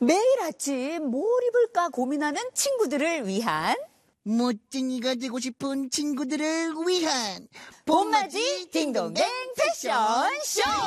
매일 아침 뭘 입을까 고민하는 친구들을 위한 멋쟁이가 되고 싶은 친구들을 위한 봄맞이 딩동댕 패션쇼!